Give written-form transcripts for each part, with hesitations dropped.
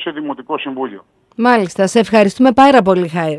σε Δημοτικό Συμβούλιο. Μάλιστα, σε ευχαριστούμε πάρα πολύ, Χάρη.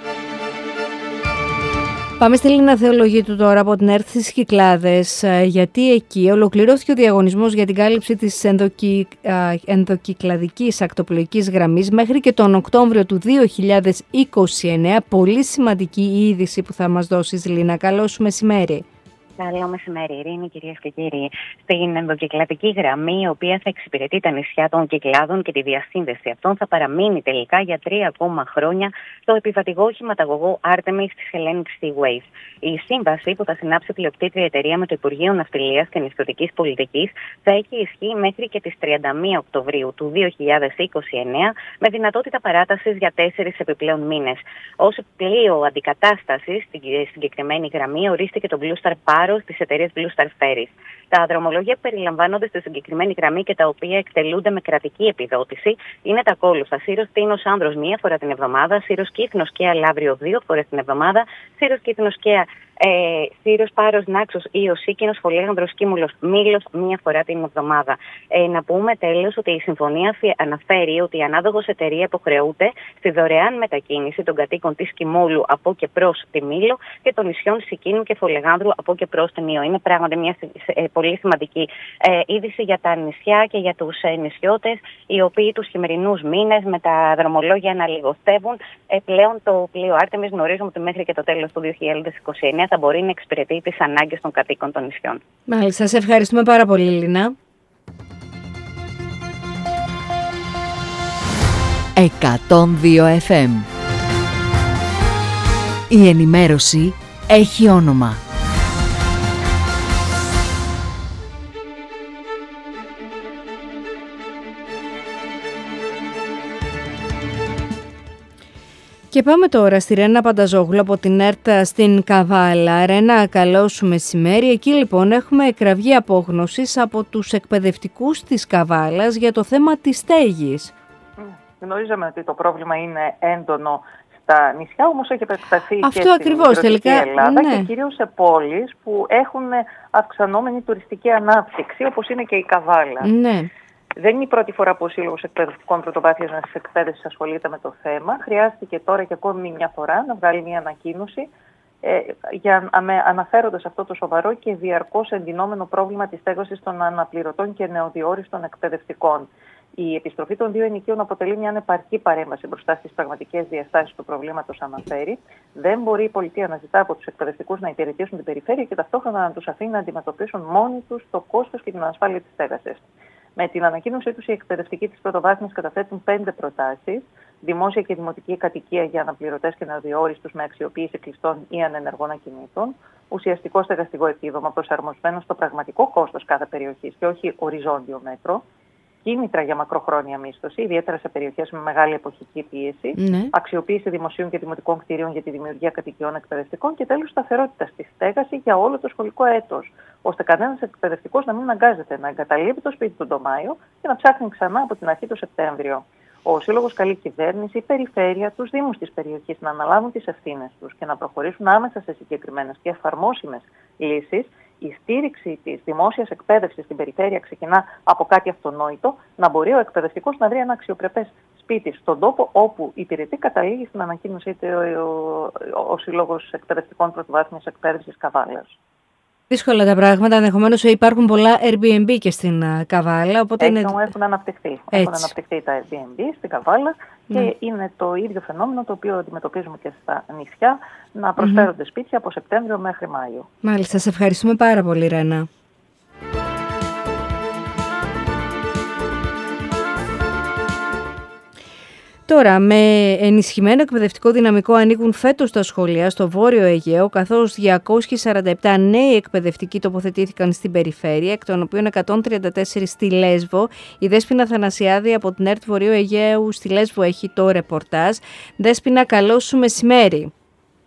Πάμε στη Λίνα Θεολογίτου τώρα από την ΕΡΤ στις Κυκλάδες, γιατί εκεί ολοκληρώθηκε ο διαγωνισμός για την κάλυψη της ενδοκυκλαδικής ακτοπλοϊκής γραμμής μέχρι και τον Οκτώβριο του 2029. Πολύ σημαντική η είδηση που θα μας δώσεις, Λίνα. Καλό σου μεσημέρι. Καλό μεσημέρι, Ειρήνη, κυρίες και κύριοι. Στην ενδοκυκλαδική γραμμή, η οποία θα εξυπηρετεί τα νησιά των Κυκλάδων και τη διασύνδεση αυτών, θα παραμείνει τελικά για 3 ακόμα χρόνια το επιβατηγό χηματαγωγό Artemis της Hellenic Seaways. Η σύμβαση που θα συνάψει πλειοκτήτρια εταιρεία με το Υπουργείο Ναυτιλίας και Νησιωτικής Πολιτικής θα έχει ισχύ μέχρι και τις 31 Οκτωβρίου του 2029, με δυνατότητα παράτασης για 4 επιπλέον μήνες. Ως πλοίο αντικατάστασης στην συγκεκριμένη γραμμή ορίστηκε το Blue Star Paros της εταιρείας Blue Star Ferries. Τα δρομολόγια που περιλαμβάνονται στη συγκεκριμένη γραμμή και τα οποία εκτελούνται με κρατική επιδότηση είναι τα ακόλουθα: Σύρος Τίνος Άνδρος 1 φορά την εβδομάδα, Σύρος Κύθνος Καία Λαύριο 2 φορές την εβδομάδα, Σύρος Κύθνος Καία Σύρος Πάρος Νάξος Ήος Σίκινος Φολέγανδρος Κίμουλος Μήλος 1 φορά την εβδομάδα. Να πούμε τέλος ότι η συμφωνία αναφέρει ότι η ανάδοχος εταιρεία υποχρεούται στη δωρεάν μετακίνηση των κατοίκων της Κιμόλου από και προς τη Μήλο και των νησιών Σικίνου και Φολεγάνδρου από και προς την Ήο. Είναι πράγματι μια πολύ σημαντική είδηση για τα νησιά και για τους νησιώτες, οι οποίοι τους χειμερινούς μήνες με τα δρομολόγια να λιγοστεύουν. Πλέον το πλοίο Artemis γνωρίζουμε ότι μέχρι και το τέλος του 2029 θα μπορεί να εξυπηρετεί τις ανάγκες των κατοίκων των νησιών. Μάλιστα, σε ευχαριστούμε πάρα πολύ, Λίνα. 102 FM. Η ενημέρωση έχει όνομα. Και πάμε τώρα στη Ρένα Πανταζόγλου από την ΕΡΤ στην Καβάλα. Ρένα, καλό σου μεσημέρι. Εκεί λοιπόν έχουμε κραυγή απόγνωσης από τους εκπαιδευτικούς της Καβάλας για το θέμα της στέγης. Γνωρίζαμε ότι το πρόβλημα είναι έντονο στα νησιά, όμως έχει επεκταθεί και στην Ελλάδα, ναι, και κυρίως σε πόλεις που έχουν αυξανόμενη τουριστική ανάπτυξη, όπως είναι και η Καβάλα. Ναι. Δεν είναι η πρώτη φορά που ο Σύλλογος Εκπαιδευτικών Πρωτοβάθμιας Εκπαίδευσης ασχολείται με το θέμα. Χρειάστηκε τώρα και ακόμη μια φορά να βγάλει μια ανακοίνωση αναφέροντας αυτό το σοβαρό και διαρκώς εντυνόμενο πρόβλημα της στέγασης των αναπληρωτών και νεοδιόριστων εκπαιδευτικών. Η επιστροφή των 2 ενοικίων αποτελεί μια ανεπαρκή παρέμβαση μπροστά στις πραγματικές διαστάσεις του προβλήματος, αναφέρει. Δεν μπορεί η πολιτεία να ζητά από τους εκπαιδευτικούς να υπηρετήσουν την περιφέρεια και ταυτόχρονα να τους αφήνει να αντιμετωπίσουν μόνοι τους το κόστος και την ανασφάλεια της στέγασης. Με την ανακοίνωσή τους, οι εκπαιδευτικοί της πρωτοβάθμιας καταθέτουν 5 προτάσεις: δημόσια και δημοτική κατοικία για αναπληρωτές και νεοδιόριστους με αξιοποίηση κλειστών ή ανενεργών ακινήτων, ουσιαστικό στεγαστικό επίδομα προσαρμοσμένο στο πραγματικό κόστος κάθε περιοχής και όχι οριζόντιο μέτρο, κίνητρα για μακροχρόνια μίσθωση, ιδιαίτερα σε περιοχές με μεγάλη εποχική πίεση, αξιοποίηση δημοσίων και δημοτικών κτίριων για τη δημιουργία κατοικιών εκπαιδευτικών και τέλος σταθερότητα στη στέγαση για όλο το σχολικό έτος, ώστε κανένας εκπαιδευτικός να μην αναγκάζεται να εγκαταλείπει το σπίτι του τον Μάιο και να ψάχνει ξανά από την αρχή το Σεπτέμβριο. Ο Σύλλογος καλεί κυβέρνηση, περιφέρεια, τους δήμους της περιοχής να αναλάβουν τις ευθύνες τους και να προχωρήσουν άμεσα σε συγκεκριμένες και εφαρμόσιμες λύσεις. Η στήριξη της δημόσιας εκπαίδευσης στην περιφέρεια ξεκινά από κάτι αυτονόητο, να μπορεί ο εκπαιδευτικός να βρει ένα αξιοπρεπές σπίτι στον τόπο όπου υπηρετεί, καταλήγει στην ανακοίνωση ο Σύλλογος Εκπαιδευτικών Πρωτοβάθμιας Εκπαίδευσης Καβάλας. Δύσκολα τα πράγματα, ενδεχομένως υπάρχουν πολλά Airbnb και στην Καβάλα. Οπότε έχουν αναπτυχθεί. Έχουν αναπτυχθεί τα Airbnb στην Καβάλα και είναι το ίδιο φαινόμενο το οποίο αντιμετωπίζουμε και στα νησιά, να προσφέρονται σπίτια από Σεπτέμβριο μέχρι Μάιο. Μάλιστα, σε ευχαριστούμε πάρα πολύ, Ρένα. Τώρα, με ενισχυμένο εκπαιδευτικό δυναμικό ανήκουν φέτος τα σχολεία στο Βόρειο Αιγαίο, καθώς 247 νέοι εκπαιδευτικοί τοποθετήθηκαν στην περιφέρεια, εκ των οποίων 134 στη Λέσβο. Η Δέσποινα Θανασιάδη από την ΕΡΤ Βορείου Αιγαίου στη Λέσβο έχει το ρεπορτάζ. Δέσποινα, καλό σου μεσημέρι.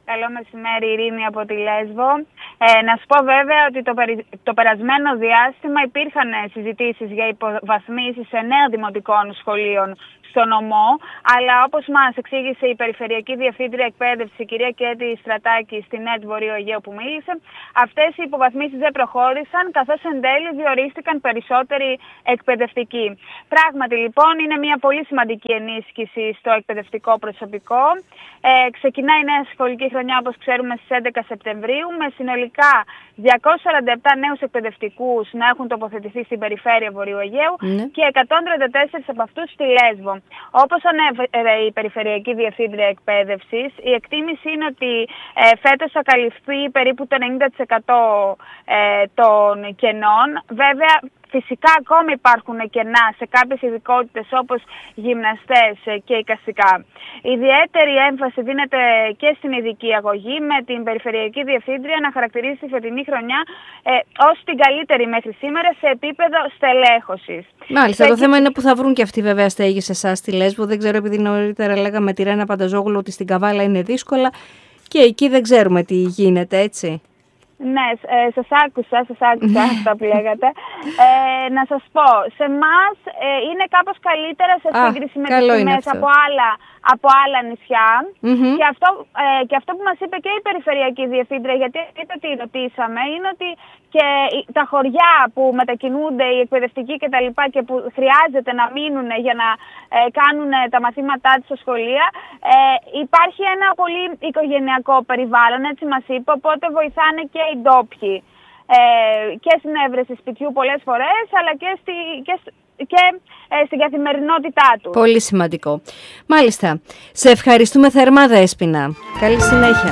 Καλό μεσημέρι, Ειρήνη από τη Λέσβο. Να σου πω βέβαια ότι το περασμένο διάστημα υπήρχαν συζητήσεις για υποβαθμίσεις σε νέων δημοτικών σχολείων στο νομό, αλλά όπως μας εξήγησε η Περιφερειακή Διευθύντρια Εκπαίδευσης, η κυρία Κέτη Στρατάκη, στην ΕΤ Βορείου Αιγαίου που μίλησε, αυτές οι υποβαθμίσεις δεν προχώρησαν, καθώς εν τέλει διορίστηκαν περισσότεροι εκπαιδευτικοί. Πράγματι λοιπόν είναι μια πολύ σημαντική ενίσχυση στο εκπαιδευτικό προσωπικό. Ξεκινάει η νέα σχολική χρονιά, όπως ξέρουμε, στις 11 Σεπτεμβρίου, με συνολικά 247 νέους εκπαιδευτικούς να έχουν τοποθετηθεί στην περιφέρεια Βορείου Αιγαίου και 134 από αυτούς στη Λέσβο. Όπως ανέφερε η Περιφερειακή Διευθύντρια Εκπαίδευσης, η εκτίμηση είναι ότι φέτος θα καλυφθεί περίπου το 90% των κενών. Βέβαια, φυσικά ακόμη υπάρχουν κενά σε κάποιες ειδικότητες όπως γυμναστές και εικαστικά. Ιδιαίτερη έμφαση δίνεται και στην ειδική αγωγή, με την Περιφερειακή Διευθύντρια να χαρακτηρίζει τη φετινή χρονιά ως την καλύτερη μέχρι σήμερα σε επίπεδο στελέχωσης. Μάλιστα, το θέμα είναι που θα βρουν και αυτοί βέβαια στέγη σε εσάς στη Λέσβο. Δεν ξέρω, επειδή νωρίτερα λέγαμε τη Ρένα Πανταζόγλου ότι στην Καβάλα είναι δύσκολα και εκεί δεν ξέρουμε τι γίνεται, έτσι. Ναι, σας άκουσα αυτά που λέγατε. Να σας πω, σε εμάς είναι κάπως καλύτερα σε σύγκριση με τις τιμές από άλλα νησιά. Και αυτό που μας είπε και η Περιφερειακή Διευθύντρια, γιατί τη ρωτήσαμε, είναι ότι και τα χωριά που μετακινούνται οι εκπαιδευτικοί και τα λοιπά και που χρειάζεται να μείνουν για να κάνουν τα μαθήματά τους στα σχολεία, υπάρχει ένα πολύ οικογενειακό περιβάλλον, έτσι μας είπε, οπότε βοηθάνε και οι ντόπιοι και στην έβρεση σπιτιού πολλές φορές, αλλά και στην καθημερινότητά του. Πολύ σημαντικό. Μάλιστα. Σε ευχαριστούμε θερμά, Δέσποινα. Καλή συνέχεια.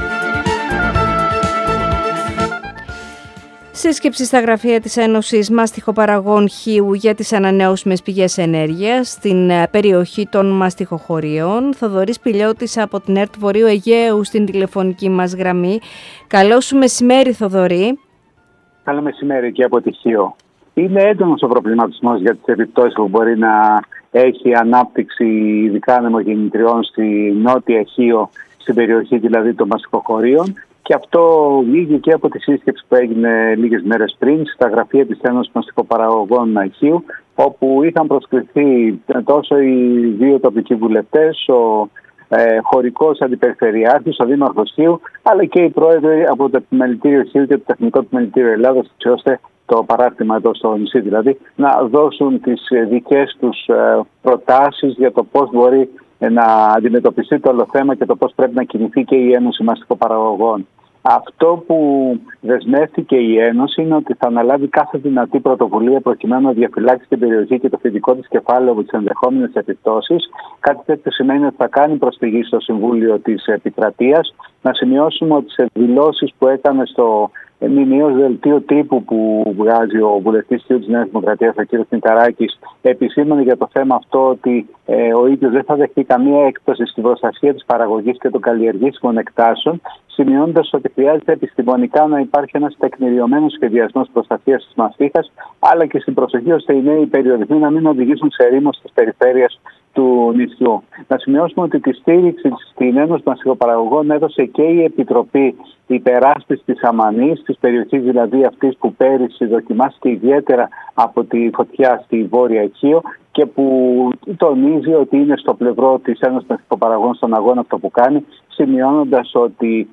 Σύσκεψη στα γραφεία της Ένωσης Μαστιχοπαραγών Χίου για τις ανανεώσιμες πηγές ενέργειας στην περιοχή των μαστιχοχωρίων. Θοδωρής Πηλιώτης από την ΕΡΤ Βορείου Αιγαίου στην τηλεφωνική μας γραμμή. Καλό σου μεσημέρι, Θοδωρή. Καλό μεσημέρι και από τη Χίο. Είναι έντονος ο προβληματισμός για τις επιπτώσεις που μπορεί να έχει η ανάπτυξη ειδικά ανεμογεννητριών στη νότια Χίο, στην περιοχή δηλαδή των μαστιχοχωρίων. Και αυτό βγήκε και από τη σύσκεψη που έγινε λίγες μέρες πριν στα γραφεία της Ένωσης Μαστιχοπαραγωγών Χίου, όπου είχαν προσκληθεί τόσο οι δύο τοπικοί βουλευτές, ο χωρικός αντιπεριφερειάρχης, ο Δήμαρχος Χίου, αλλά και οι πρόεδροι από το Επιμελητήριο Χίου και το Τεχνικό Επιμελητήριο Ελλάδας, έτσι ώστε το παράρτημα εδώ στο νησί δηλαδή, να δώσουν τις δικές τους προτάσεις για το πώς μπορεί να αντιμετωπιστεί το όλο θέμα και το πώς πρέπει να κινηθεί και η Ένωση Μαστιχοπαραγωγών. Αυτό που δεσμεύτηκε η Ένωση είναι ότι θα αναλάβει κάθε δυνατή πρωτοβουλία προκειμένου να διαφυλάξει την περιοχή και το θετικό της κεφάλαιο από τις ενδεχόμενες επιπτώσεις. Κάτι τέτοιο σημαίνει ότι θα κάνει προσφυγή στο Συμβούλιο της Επικρατείας. Να σημειώσουμε ότι σε δηλώσεις που έκανε στο μηνιαίο δελτίο τύπου που βγάζει ο βουλευτής της Νέας Δημοκρατίας, ο κ. Μηταράκης, επισήμανε για το θέμα αυτό ότι ο ίδιος δεν θα δεχτεί καμία έκπτωση στην προστασία της παραγωγής και των καλλιεργήσιμων εκτάσεων, σημειώνοντας ότι χρειάζεται επιστημονικά να υπάρχει ένας τεκμηριωμένος σχεδιασμός προστασίας της μαστίχας, αλλά και στην προσοχή ώστε οι νέοι περιορισμοί να μην οδηγήσουν σε ρήμος της περιφέρειας του νησιού. Να σημειώσουμε ότι τη στήριξη στην Ένωση Μαστιχοπαραγωγών έδωσε και η Επιτροπή Υπεράσπισης της Αμανής, της περιοχής δηλαδή αυτής που πέρυσι δοκιμάστηκε ιδιαίτερα από τη φωτιά στη Βόρεια Χίο και που τονίζει ότι είναι στο πλευρό της Ένωσης Μαστιχοπαραγωγών στον αγώνα αυτό που κάνει, σημειώνοντας ότι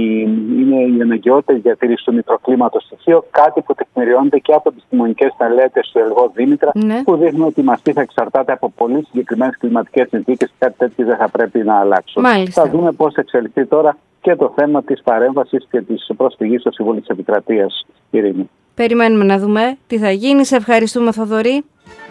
είναι η αναγκαιότερη διατήρηση του μικροκλίματος στο Χίο, κάτι που τεκμηριώνεται και από επιστημονικές μελέτες του Ελγό Δήμητρα, που δείχνουν ότι η μαστίχα εξαρτάται από πολύ συγκεκριμένες κλιματικές συνθήκες και κάτι τέτοιο δεν θα πρέπει να αλλάξουν. Μάλιστα. Θα δούμε πώς θα εξελιχθεί τώρα και το θέμα της παρέμβασης και της προσφυγής στο Συμβούλιο της Επικρατείας, Ειρήνη. Περιμένουμε να δούμε τι θα γίνει. Σε ευχαριστούμε, Θοδωρή.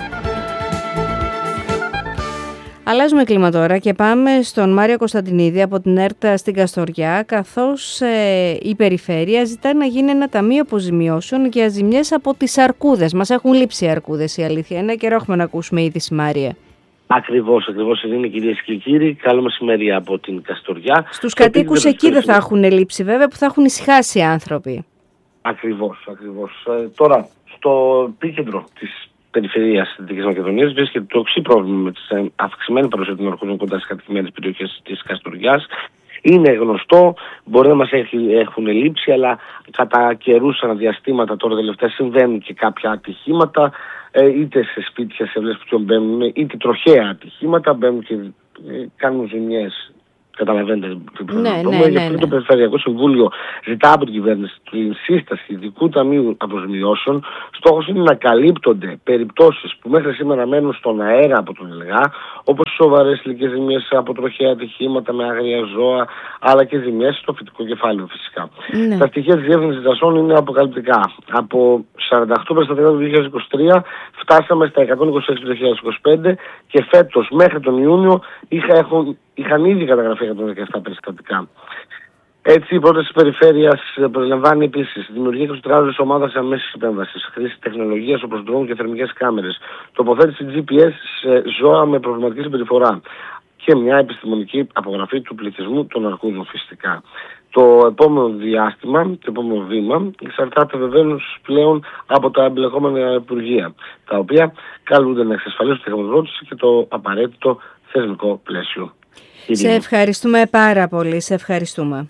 Αλλάζουμε κλίμα τώρα και πάμε στον Μάριο Κωνσταντινίδη από την ΕΡΤ στην Καστοριά, καθώς η περιφέρεια ζητά να γίνει ένα ταμείο αποζημιώσεων για ζημιές από τις αρκούδες. Μας έχουν λείψει οι αρκούδες, η αλήθεια είναι, καιρό έχουμε να ακούσουμε είδηση, Μάρια. Ακριβώς είναι, κυρίες και κύριοι. Καλό μεσημέρι από την Καστοριά. Στους κατοίκους εκεί δεν θα έχουν λείψει βέβαια, που θα έχουν ησυχάσει οι άνθρωποι. Ακριβώς. Τώρα, στο επίκεντρο της περιφερειάς της Δυτικής Μακεδονίας βρίσκεται το οξύ πρόβλημα με την αυξημένη παρουσία των αρκούδων κοντά στις κατοικημένες περιοχές της Καστοριάς. Είναι γνωστό, μπορεί να μας έχουν λείψει, αλλά κατά καιρούς αναδιαστήματα τώρα τελευταία συμβαίνουν και κάποια ατυχήματα, είτε σε σπίτια, σε βλέπει μπαίνουν, είτε τροχαία ατυχήματα, μπαίνουν και κάνουν ζημιές. Καταλαβαίνετε τι προβλήμα. Γι' αυτό το Περιφερειακό Συμβούλιο ζητά από την κυβέρνηση την σύσταση ειδικού ταμείου αποζημιώσεων. Στόχος είναι να καλύπτονται περιπτώσεις που μέχρι σήμερα μένουν στον αέρα από τον ΕΛΓΑ, όπως σοβαρές ηλικές ζημιές από τροχαία ατυχήματα με άγρια ζώα, αλλά και ζημιές στο φυτικό κεφάλαιο φυσικά. Τα στοιχεία της Διεύθυνσης Δασών είναι αποκαλυπτικά. Από 48 περιστατικά του 2023 φτάσαμε στα 126 του 2025 και φέτος μέχρι τον Ιούνιο είχαν ήδη καταγραφεί 117 περιστατικά. Έτσι, η πρόταση της περιφέρειας περιλαμβάνει επίσης δημιουργία 24 ομάδας αμέσης επέμβασης, χρήση τεχνολογίας όπως drone και θερμικές κάμερες, τοποθέτηση GPS σε ζώα με προβληματική συμπεριφορά και μια επιστημονική απογραφή του πληθυσμού των αρκούδων φυσικά. Το επόμενο διάστημα, το επόμενο βήμα, εξαρτάται βεβαίως πλέον από τα εμπλεκόμενα υπουργεία, τα οποία καλούνται να εξασφαλίσουν τη χρηματοδότηση και το απαραίτητο θεσμικό πλαίσιο. Σε ευχαριστούμε πάρα πολύ. Σε ευχαριστούμε.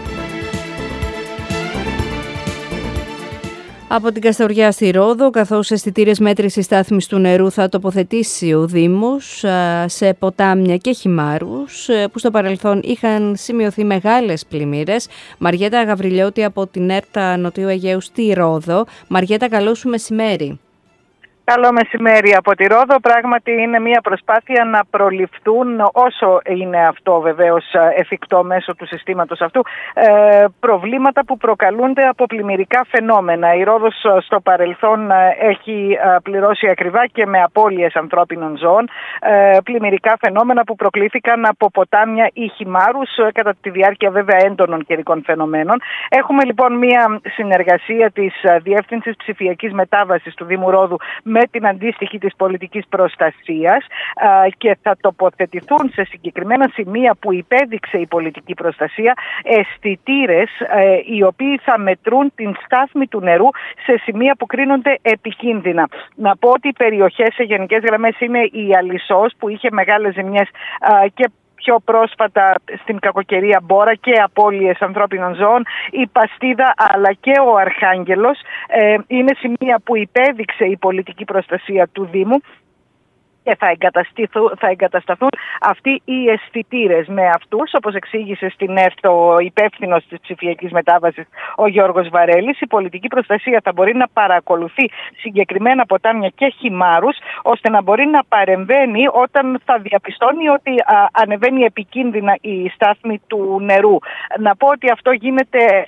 Από την Καστοριά στη Ρόδο, καθώς αισθητήρες μέτρησης στάθμης του νερού θα τοποθετήσει ο Δήμος σε ποτάμια και χυμάρους που στο παρελθόν είχαν σημειωθεί μεγάλες πλημμύρες. Μαριέτα Γαβριλιώτη από την ΕΡΤΑ Νοτιού Αιγαίου στη Ρόδο. Μαριέτα, καλό σου μεσημέρι. Καλό μεσημέρι από τη Ρόδο. Πράγματι είναι μια προσπάθεια να προληφθούν, όσο είναι αυτό βεβαίως εφικτό μέσω του συστήματος αυτού, προβλήματα που προκαλούνται από πλημμυρικά φαινόμενα. Η Ρόδος στο παρελθόν έχει πληρώσει ακριβά και με απώλειες ανθρώπινων ζώων πλημμυρικά φαινόμενα που προκλήθηκαν από ποτάμια ή χυμάρους κατά τη διάρκεια βέβαια έντονων καιρικών φαινομένων. Έχουμε λοιπόν μια συνεργασία της Διεύθυνσης Ψηφιακής Μετάβασης του Δήμου Ρόδου με την αντίστοιχη της πολιτικής προστασίας και θα τοποθετηθούν σε συγκεκριμένα σημεία που υπέδειξε η πολιτική προστασία αισθητήρες οι οποίοι θα μετρούν την στάθμη του νερού σε σημεία που κρίνονται επικίνδυνα. Να πω ότι οι περιοχές σε γενικές γραμμές είναι η Αλυσσός που είχε μεγάλες ζημιές και πιο πρόσφατα στην κακοκαιρία Μπόρα και απώλειες ανθρώπινων ζώων, η Παστίδα αλλά και ο Αρχάγγελος είναι σημεία που υπέδειξε η πολιτική προστασία του Δήμου και θα εγκατασταθούν αυτοί οι αισθητήρες. Με αυτούς, όπως εξήγησε στην ΕΡΤ ο υπεύθυνος της ψηφιακής μετάβασης, ο Γιώργος Βαρέλης, η πολιτική προστασία θα μπορεί να παρακολουθεί συγκεκριμένα ποτάμια και χυμάρους, ώστε να μπορεί να παρεμβαίνει όταν θα διαπιστώνει ότι ανεβαίνει επικίνδυνα η στάθμη του νερού. Να πω ότι αυτό γίνεται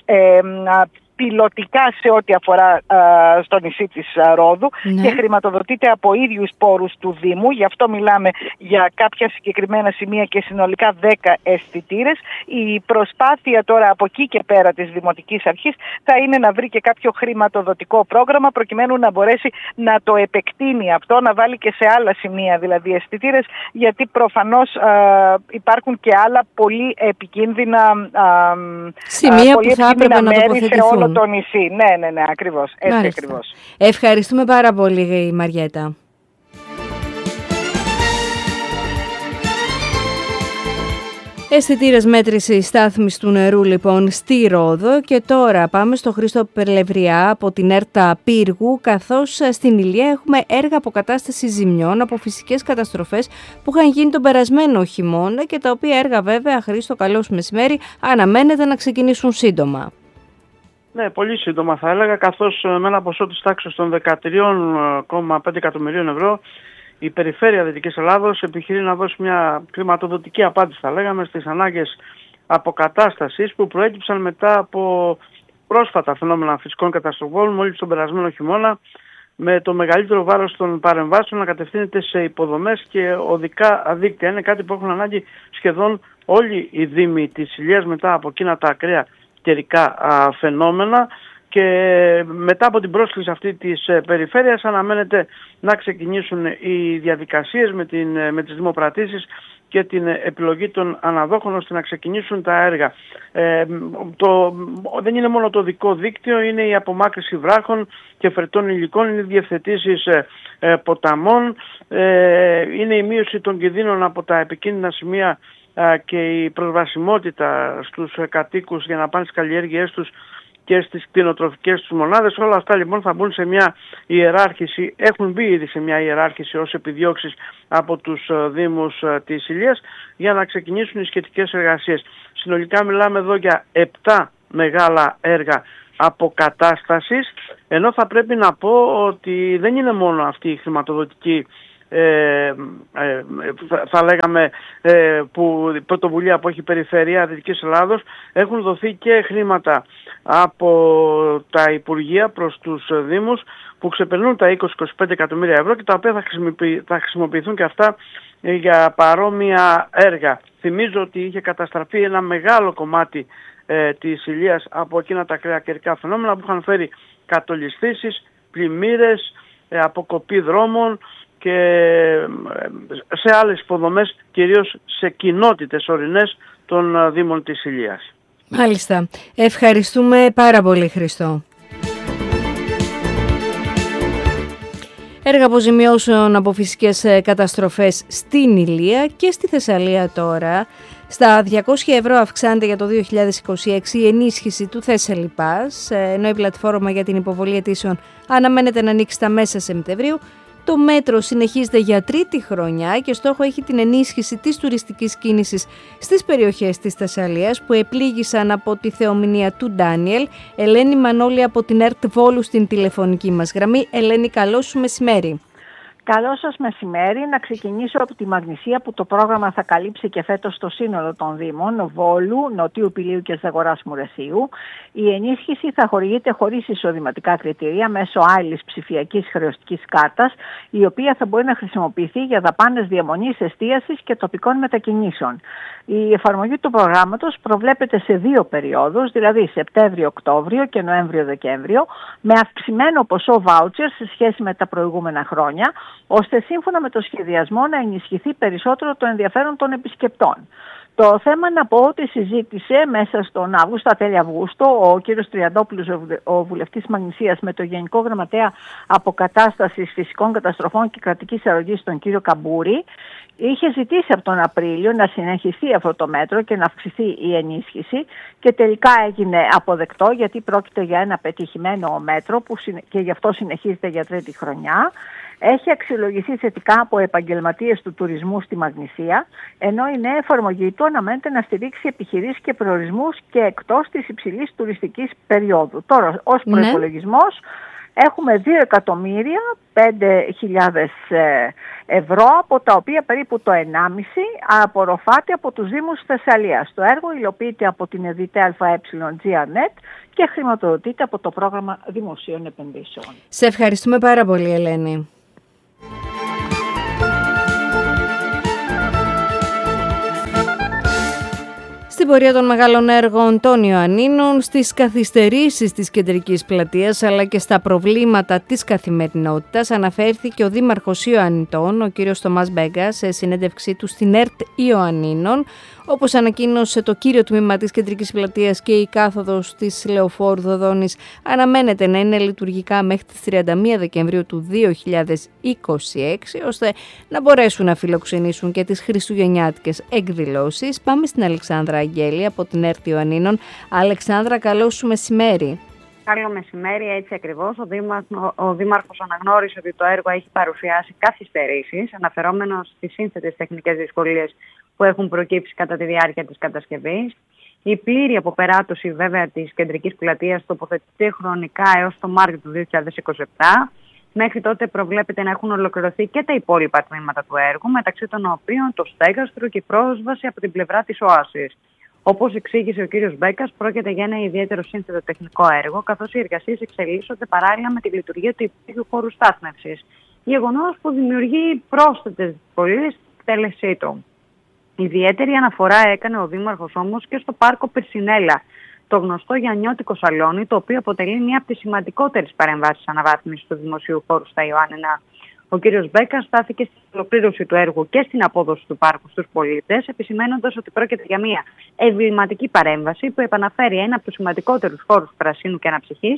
πιλωτικά σε ό,τι αφορά στο νησί της Ρόδου και χρηματοδοτείται από ίδιους πόρους του Δήμου. Γι' αυτό μιλάμε για κάποια συγκεκριμένα σημεία και συνολικά 10 αισθητήρες. Η προσπάθεια τώρα από εκεί και πέρα της Δημοτικής Αρχής θα είναι να βρει και κάποιο χρηματοδοτικό πρόγραμμα προκειμένου να μπορέσει να το επεκτείνει αυτό, να βάλει και σε άλλα σημεία δηλαδή αισθητήρες, γιατί προφανώς υπάρχουν και άλλα πολύ επικίνδυνα σημεία που θα έπρεπε να τοποθετηθούν. Το νησί. Ναι, ακριβώς. Έτσι ακριβώς. Ευχαριστούμε πάρα πολύ, Μαριέτα. Αισθητήρες μέτρησης στάθμης του νερού λοιπόν στη Ρόδο και τώρα πάμε στο Χρήστο Περλευριά από την ΕΡΤΑ Πύργου, καθώς στην Ηλία έχουμε έργα αποκατάστασης ζημιών από φυσικές καταστροφές που είχαν γίνει τον περασμένο χειμώνα και τα οποία έργα βέβαια, Χρήστο, καλό σου μεσημέρι, αναμένεται να ξεκινήσουν σύντομα. Ναι, πολύ σύντομα θα έλεγα, καθώς με ένα ποσό της τάξης των 13,5 εκατομμυρίων ευρώ η Περιφέρεια Δυτικής Ελλάδος επιχειρεί να δώσει μια χρηματοδοτική απάντηση, θα λέγαμε, στις ανάγκες αποκατάστασης που προέκυψαν μετά από πρόσφατα φαινόμενα φυσικών καταστροφών μόλις τον περασμένο χειμώνα, με το μεγαλύτερο βάρος των παρεμβάσεων να κατευθύνεται σε υποδομές και οδικά δίκτυα. Είναι κάτι που έχουν ανάγκη σχεδόν όλοι οι δήμοι της Ηλίας μετά από εκείνα τα ακραία καιρικά φαινόμενα, και μετά από την πρόσκληση αυτή της περιφέρειας αναμένεται να ξεκινήσουν οι διαδικασίες με τις δημοπρατήσεις και την επιλογή των αναδόχων ώστε να ξεκινήσουν τα έργα. Δεν είναι μόνο το οδικό δίκτυο, είναι η απομάκρυνση βράχων και φερτών υλικών, είναι οι διευθετήσεις ποταμών, είναι η μείωση των κινδύνων από τα επικίνδυνα σημεία και η προσβασιμότητα στους κατοίκους για να πάνε στις καλλιέργειές τους και στις κτηνοτροφικές τους μονάδες. Όλα αυτά λοιπόν θα μπουν σε μια ιεράρχηση, έχουν μπει ήδη σε μια ιεράρχηση ως επιδιώξεις από τους Δήμους της Ηλίας για να ξεκινήσουν οι σχετικές εργασίες. Συνολικά μιλάμε εδώ για 7 μεγάλα έργα αποκατάστασης, ενώ θα πρέπει να πω ότι δεν είναι μόνο αυτή η χρηματοδοτική θα λέγαμε η πρωτοβουλία που έχει η Περιφέρεια Δυτικής Ελλάδος. Έχουν δοθεί και χρήματα από τα Υπουργεία προς τους Δήμους που ξεπερνούν τα 20-25 εκατομμύρια ευρώ και τα οποία θα χρησιμοποιηθούν και αυτά για παρόμοια έργα. Θυμίζω ότι είχε καταστραφεί ένα μεγάλο κομμάτι της Ηλίας από εκείνα τα ακραία καιρικά φαινόμενα που είχαν φέρει κατολισθήσεις, πλημμύρες, αποκοπή δρόμων και σε άλλες υποδομές, κυρίως σε κοινότητες ορεινές των Δήμων της Ηλίας. Μάλιστα. Ευχαριστούμε πάρα πολύ, Χριστό. Έργα αποζημιώσεων από φυσικές καταστροφές στην Ηλία και στη Θεσσαλία τώρα. Στα 200 ευρώ αυξάνεται για το 2026 η ενίσχυση του Thessaly Pass, ενώ η πλατφόρμα για την υποβολή αιτήσεων αναμένεται να ανοίξει στα μέσα Σεπτεμβρίου. Το μέτρο συνεχίζεται για τρίτη χρονιά και στόχο έχει την ενίσχυση της τουριστικής κίνησης στις περιοχές της Θεσσαλίας που επλήγησαν από τη θεομηνία του Ντάνιελ. Ελένη Μανώλη από την ΕΡΤ Βόλου στην τηλεφωνική μας γραμμή. Ελένη, καλό σου μεσημέρι. Καλό σας μεσημέρι. Να ξεκινήσω από τη Μαγνησία που το πρόγραμμα θα καλύψει και φέτος το σύνολο των Δήμων Βόλου, Νοτίου Πηλίου και Ζαγοράς Μουρεσίου. Η ενίσχυση θα χορηγείται χωρίς εισοδηματικά κριτήρια μέσω άλλης ψηφιακής χρεωστικής κάρτας, η οποία θα μπορεί να χρησιμοποιηθεί για δαπάνες διαμονής, εστίασης και τοπικών μετακινήσεων. Η εφαρμογή του προγράμματος προβλέπεται σε 2 περιόδους, δηλαδή Σεπτέμβριο-Οκτώβριο και Νοέμβριο-Δεκέμβριο, με αυξημένο ποσό voucher σε σχέση με τα προηγούμενα χρόνια, ώστε σύμφωνα με το σχεδιασμό να ενισχυθεί περισσότερο το ενδιαφέρον των επισκεπτών. Το θέμα να πω ότι συζήτησε μέσα στον Αύγουστο, τέλη Αυγούστου, ο κ. Τριαντόπουλος, ο βουλευτής Μαγνησίας, με το Γενικό Γραμματέα Αποκατάστασης Φυσικών Καταστροφών και Κρατικής Αρρωγής, τον κ. Καμπούρη. Είχε ζητήσει από τον Απρίλιο να συνεχιστεί αυτό το μέτρο και να αυξηθεί η ενίσχυση και τελικά έγινε αποδεκτό, γιατί πρόκειται για ένα πετυχημένο μέτρο που και γι' αυτό συνεχίζεται για τρίτη χρονιά. Έχει αξιολογηθεί θετικά από επαγγελματίες του τουρισμού στη Μαγνησία, ενώ η νέα εφαρμογή του αναμένεται να στηρίξει επιχειρήσεις και προορισμούς και εκτός της υψηλής τουριστικής περίοδου. Τώρα, ως προϋπολογισμός, έχουμε 2.500.000 ευρώ, από τα οποία περίπου το 1,5 απορροφάται από τους Δήμους Θεσσαλίας. Το έργο υλοποιείται από την ΕΔΙΤΕ ΑΕ και χρηματοδοτείται από το Πρόγραμμα Δημοσίων Επενδύσεων. Σε ευχαριστούμε πάρα πολύ, Ελένη. Στην πορεία των μεγάλων έργων των Ιωαννίνων, στις καθυστερήσεις της κεντρικής πλατείας αλλά και στα προβλήματα της καθημερινότητας αναφέρθηκε ο Δήμαρχος Ιωαννιτών, ο κ. Θωμάς Μπέγκας, σε συνέντευξή του στην ΕΡΤ Ιωαννίνων. Όπως ανακοίνωσε το κύριο τμήμα της κεντρικής πλατείας και η κάθοδος της Λεωφόρου Δοδόνης αναμένεται να είναι λειτουργικά μέχρι τις 31 Δεκεμβρίου του 2026, ώστε να μπορέσουν να φιλοξενήσουν και τις χριστουγεννιάτικες εκδηλώσεις. Πάμε στην Αλεξάνδρα Αγγέλη από την ΕΡΤ Ιωαννίνων. Αλεξάνδρα, καλό σου μεσημέρι. Καλό μεσημέρι, έτσι ακριβώς. Ο Δήμαρχος αναγνώρισε ότι το έργο έχει παρουσιάσει καθυστερήσεις, αναφερόμενος στις σύνθετες τεχνικές δυσκολίες που έχουν προκύψει κατά τη διάρκεια της κατασκευής. Η πλήρη αποπεράτωση βέβαια της κεντρικής πλατείας τοποθετείται χρονικά έως το Μάρτιο του 2027. Μέχρι τότε προβλέπεται να έχουν ολοκληρωθεί και τα υπόλοιπα τμήματα του έργου, μεταξύ των οποίων το στέγαστρο και η πρόσβαση από την πλευρά της Όασης. Όπως εξήγησε ο κύριος Μπέκας, πρόκειται για ένα ιδιαίτερο σύνθετο τεχνικό έργο, καθώς οι εργασίες εξελίσσονται παράλληλα με τη λειτουργία του υπόγειου χώρου στάθμευσης. Γεγονός που δημιουργεί πρόσθετες δυσκολίες στην εκτέλεσή του. Ιδιαίτερη αναφορά έκανε ο Δήμαρχος όμως και στο πάρκο Περσινέλα, το γνωστό γιαννιώτικο σαλόνι, το οποίο αποτελεί μία από τις σημαντικότερες παρεμβάσεις αναβάθμισης του δημοσίου χώρου στα Ιωάννινα. Ο κύριος Μπέκας στάθηκε στην ολοκλήρωση του έργου και στην απόδοση του πάρκου στους πολίτες, επισημένοντας ότι πρόκειται για μια εμβληματική παρέμβαση που επαναφέρει ένα από τους σημαντικότερους χώρους πρασίνου και αναψυχής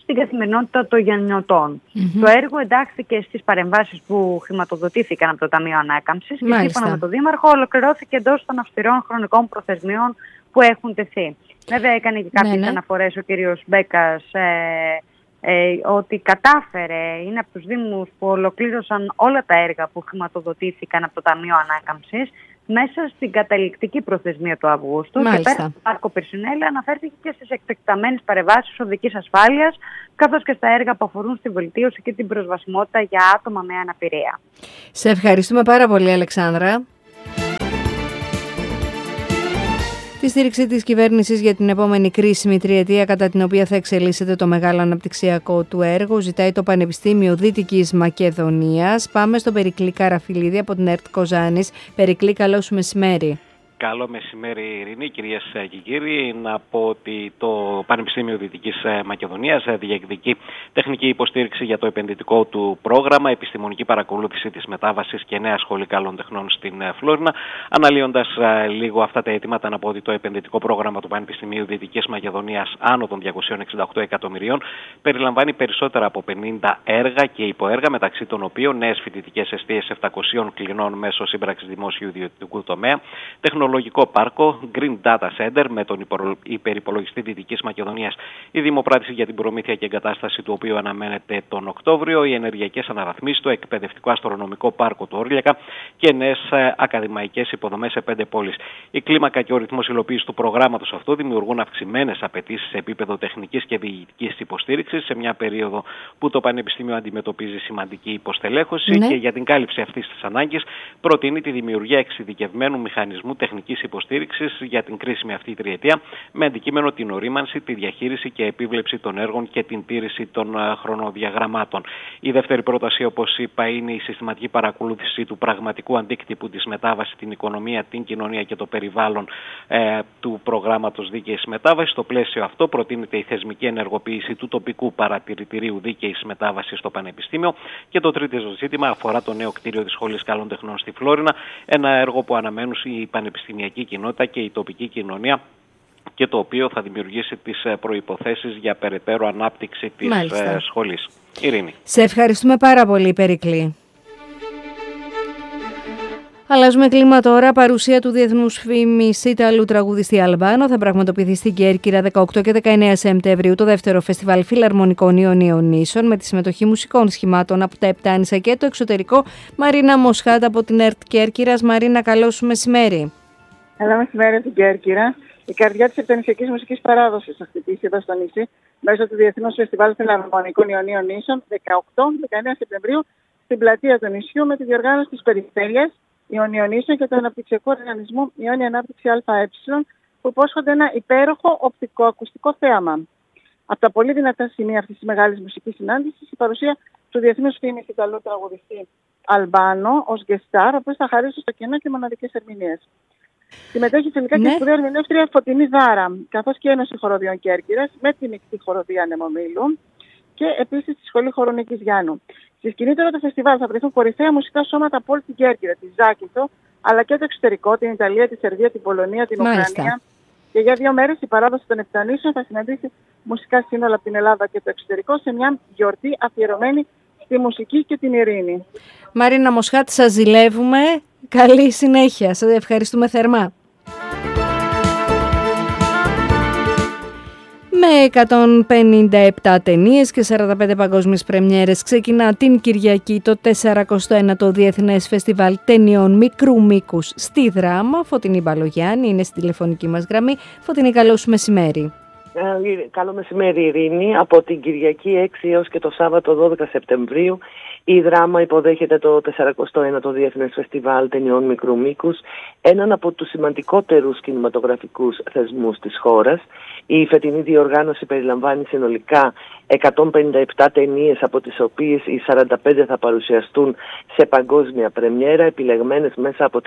στην καθημερινότητα των γενιωτών. Το έργο εντάχθηκε στις παρεμβάσεις που χρηματοδοτήθηκαν από το Ταμείο Ανάκαμψης και σύμφωνα με τον Δήμαρχο ολοκληρώθηκε εντός των αυστηρών χρονικών προθεσμιών που έχουν τεθεί. Βέβαια έκανε και κάποιες αναφορές ο κύριος Μπέκας ότι κατάφερε, είναι από τους Δήμους που ολοκλήρωσαν όλα τα έργα που χρηματοδοτήθηκαν από το Ταμείο Ανάκαμψης μέσα στην καταληκτική προθεσμία του Αυγούστου. Και πέρα από το Πάρκο Πυρσινέλη αναφέρθηκε και στις εκτεταμένες παρεμβάσεις οδικής ασφάλειας, καθώς και στα έργα που αφορούν στη βελτίωση και την προσβασιμότητα για άτομα με αναπηρία. Σε ευχαριστούμε πάρα πολύ, Αλεξάνδρα. Τη στήριξη της κυβέρνησης για την επόμενη κρίσιμη τριετία κατά την οποία θα εξελίσσεται το μεγάλο αναπτυξιακό του έργο ζητάει το Πανεπιστήμιο Δυτικής Μακεδονίας. Πάμε στον Περικλή Καραφιλίδη από την ΕΡΤ Κοζάνης. Περικλή, καλό σου μεσημέρι. Καλό μεσημέρι, Ειρήνη, κυρίες και κύριοι. Να πω ότι το Πανεπιστήμιο Δυτικής Μακεδονίας διεκδικεί τεχνική υποστήριξη για το επενδυτικό του πρόγραμμα, επιστημονική παρακολούθηση της μετάβασης και νέα σχολή καλών τεχνών στην Φλόρινα. Αναλύοντας λίγο αυτά τα αιτήματα, να πω ότι το επενδυτικό πρόγραμμα του Πανεπιστημίου Δυτικής Μακεδονίας άνω των 268 εκατομμυρίων περιλαμβάνει περισσότερα από 50 έργα και υποέργα, μεταξύ των οποίων νέες φοιτητικές εστίες 700 κλινών μέσω σύμπραξης δημόσιου ιδιωτικού τομέα, τεχνολογικό πάρκο, Green Data Center με τον υπερυπολογιστή Δυτικής Μακεδονίας, η δημοπράτηση για την προμήθεια και εγκατάσταση του οποίου αναμένεται τον Οκτώβριο, οι ενεργειακές αναβαθμίσεις, το εκπαιδευτικό αστρονομικό πάρκο του Όρλιακα και νέες ακαδημαϊκές υποδομές σε 5 πόλεις. Η κλίμακα και ο ρυθμός υλοποίησης του προγράμματος αυτού δημιουργούν αυξημένες απαιτήσεις σε επίπεδο τεχνικής και διοικητικής υποστήριξης σε μια περίοδο που το Πανεπιστήμιο αντιμετωπίζει σημαντική υποστελέχωση και για την κάλυψη αυτής της ανάγκης προτείνει τη δημιουργία εξειδικευμένου μηχανισμού τεχνικής υποστήριξης για την κρίσιμη αυτή τριετία, με αντικείμενο την ορίμανση, τη διαχείριση και επίβλεψη των έργων και την τήρηση των χρονοδιαγραμμάτων. Η δεύτερη πρόταση, όπως είπα, είναι η συστηματική παρακολούθηση του πραγματικού αντίκτυπου της μετάβασης στην οικονομία, την κοινωνία και το περιβάλλον του προγράμματος δίκαιης μετάβασης. Στο πλαίσιο αυτό προτείνεται η θεσμική ενεργοποίηση του τοπικού παρατηρητηρίου δίκαιης μετάβασης στο Πανεπιστήμιο. Και το τρίτο ζήτημα αφορά το νέο κτίριο της Σχολής Καλών Τεχνών στη Φλόρινα, ένα έργο που αναμένουν η πανεπιστημιακή κοινότητα και η τοπική κοινωνία και το οποίο θα δημιουργήσει τις προϋποθέσεις για περαιτέρω ανάπτυξη της σχολής. Ειρήνη. Σε ευχαριστούμε πάρα πολύ, Περικλή. Αλλάζουμε κλίμα τώρα. Παρουσία του διεθνούς φήμης Ιταλού τραγουδιστή Αλμπάνο θα πραγματοποιηθεί στην Κέρκυρα 18 και 19 Σεπτεμβρίου το δεύτερο φεστιβάλ φιλαρμονικών Ιωνίων με τη συμμετοχή μουσικών σχημάτων από τα Επτάνησα και το εξωτερικό. Μαρίνα Μοσχάτα από την ΕΡΤ Κέρκυρας. Μαρίνα, καλό σου μεσημέρι. Καλό μεσημέρι από την Κέρκυρα. Η καρδιά της επτανησιακής μουσικής παράδοσης θα χτυπήσει εδώ στο νησί μέσω του Διεθνούς Φεστιβάλ Φιλαρμονικών Ιωνίων 18-19 Σεπτεμβρίου στην πλατεία του νησιού με τη διοργάνωση της περιφέρειας Ιωνιονίσεων και το αναπτυξιακό οργανισμό Ιόνια Ανάπτυξη ΑΕ, που υπόσχονται ένα υπέροχο οπτικοακουστικό θέαμα. Από τα πολύ δυνατά σημεία αυτής της μεγάλης μουσικής συνάντησης, η παρουσία του διεθνούς φήμης Ιταλού τραγουδιστή Αλμπάνο ως γκεστάρ, ο οποίος θα χαρίσει στο κοινό και μοναδικές ερμηνείες. Συμμετέχει τελικά και η σπουδαία ερμηνεύτρια Φωτεινή Δάρα, καθώς και η Ένωση Χοροδίων Κέρκυρας με τη μεικτή χοροδία Νεμομήλου και επίσης τη Σχολή Χορού Νίκης Γιάννου. Στη σκηνή τώρα του φεστιβάλ θα βρεθούν κορυφαία μουσικά σώματα από όλη την Κέρκυρα, τη Ζάκυνθο, αλλά και το εξωτερικό, την Ιταλία, τη Σερβία, την Πολωνία, την Ουκρανία. Και για 2 μέρες η παράδοση των Επτανήσεων θα συναντήσει μουσικά σύνολα από την Ελλάδα και το εξωτερικό σε μια γιορτή αφιερωμένη στη μουσική και την ειρήνη. Μαρίνα Μοσχάτη, σας ζηλεύουμε. Καλή συνέχεια. Σας ευχαριστούμε θερμά. Με 157 ταινίες και 45 παγκόσμιες πρεμιέρες ξεκινά την Κυριακή το 49ο Διεθνές Φεστιβάλ Ταινιών Μικρού Μήκους στη Δράμα. Φωτεινή Μπαλογιάννη είναι στη τηλεφωνική μας γραμμή. Φωτεινή, καλό σου μεσημέρι. Καλό μεσημέρι, Ειρήνη. Από την Κυριακή 6 έως και το Σάββατο 12 Σεπτεμβρίου η Δράμα υποδέχεται το 49ο Διεθνές Φεστιβάλ Ταινιών Μικρού Μήκους, έναν από τους σημαντικότερους κινηματογραφικούς θεσμούς της χώρας. Η φετινή διοργάνωση περιλαμβάνει συνολικά 157 ταινίες, από τις οποίες οι 45 θα παρουσιαστούν σε παγκόσμια πρεμιέρα, επιλεγμένες μέσα από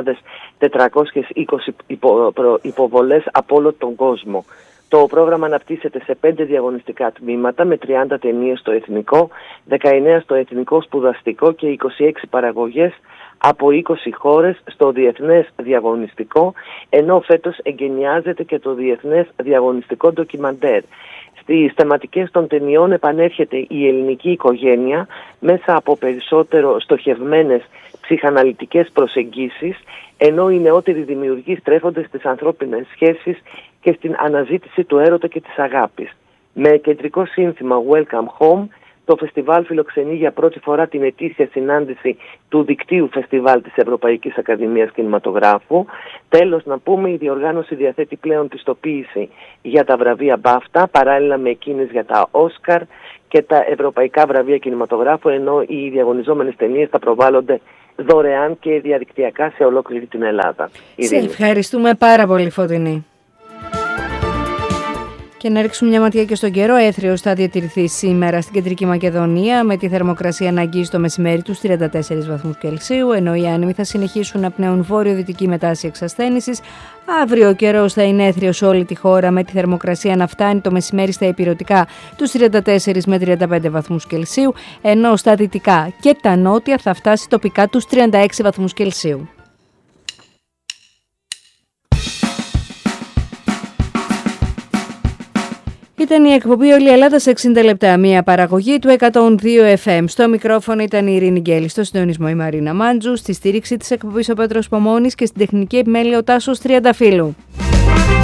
3.420 υποβολές από όλο τον κόσμο. Το πρόγραμμα αναπτύσσεται σε 5 διαγωνιστικά τμήματα με 30 ταινίες στο εθνικό, 19 στο εθνικό σπουδαστικό και 26 παραγωγές από 20 χώρες στο διεθνές διαγωνιστικό, ενώ φέτος εγκαινιάζεται και το διεθνές διαγωνιστικό ντοκιμαντέρ. στις θεματικές των ταινιών επανέρχεται η ελληνική οικογένεια μέσα από περισσότερο στοχευμένες ψυχαναλυτικές προσεγγίσεις, ενώ οι νεότεροι δημιουργοί στρέφονται στις ανθρώπινες σχέσεις και στην αναζήτηση του έρωτα και της αγάπης. Με κεντρικό σύνθημα Welcome Home, το φεστιβάλ φιλοξενεί για πρώτη φορά την ετήσια συνάντηση του δικτύου φεστιβάλ της Ευρωπαϊκής Ακαδημίας Κινηματογράφου. Τέλος, να πούμε, η διοργάνωση διαθέτει πλέον πιστοποίηση για τα βραβεία BAFTA, παράλληλα με εκείνες για τα Όσκαρ και τα Ευρωπαϊκά Βραβεία Κινηματογράφου, ενώ οι διαγωνιζόμενες ταινίες θα προβάλλονται δωρεάν και διαδικτυακά σε ολόκληρη την Ελλάδα. Σε ευχαριστούμε πάρα πολύ, Φωτεινή. Και να ρίξουμε μια ματιά και στον καιρό. Έθριος θα διατηρηθεί σήμερα στην Κεντρική Μακεδονία, με τη θερμοκρασία να αγγίζει το μεσημέρι τους 34 βαθμούς Κελσίου, ενώ οι άνεμοι θα συνεχίσουν να πνέουν βόρειο-δυτική με τάση εξασθένησης. Αύριο ο καιρός θα είναι έθριος σε όλη τη χώρα, με τη θερμοκρασία να φτάνει το μεσημέρι στα ηπειρωτικά τους 34 με 35 βαθμούς Κελσίου, ενώ στα δυτικά και τα νότια θα φτάσει τοπικά τους 36 βαθμούς Κελσίου. Ήταν η εκπομπή «Όλη η Ελλάδα σε 60 λεπτά», μια παραγωγή του 102 FM. Στο μικρόφωνο ήταν η Ειρήνη Γκέλη, στο συντονισμό η Μαρίνα Μάντζου, στη στήριξη της εκπομπής ο Πέτρος Πομώνης και στην τεχνική επιμέλεια ο Τάσος Τριανταφύλου.